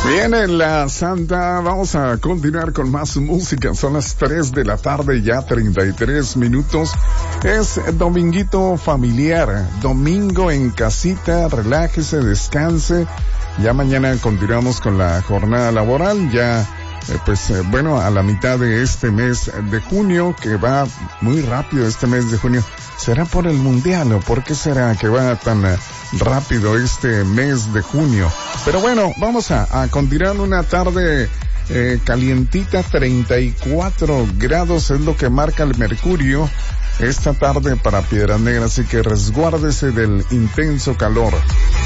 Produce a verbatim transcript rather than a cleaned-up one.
Bien, en la Santa, vamos a continuar con más música. Son las tres de la tarde, ya treinta y tres minutos. Es dominguito familiar, domingo en casita, relájese, descanse. Ya mañana continuamos con la jornada laboral, ya eh, pues eh, bueno, a la mitad de este mes de junio, que va muy rápido este mes de junio. ¿Será por el mundial o por qué será que va tan eh, rápido este mes de junio? Pero bueno, vamos a, a continuar una tarde eh, calientita, treinta y cuatro grados es lo que marca el mercurio esta tarde para Piedras Negras, así que resguárdese del intenso calor.